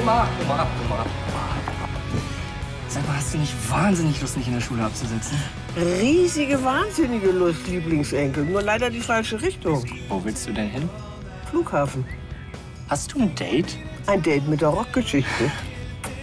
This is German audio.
Oma. Sag mal, hast du nicht wahnsinnig Lust, mich in der Schule abzusetzen? Riesige, wahnsinnige Lust, Lieblingsenkel. Nur leider die falsche Richtung. Wo willst du denn hin? Flughafen. Hast du ein Date? Ein Date mit der Rockgeschichte.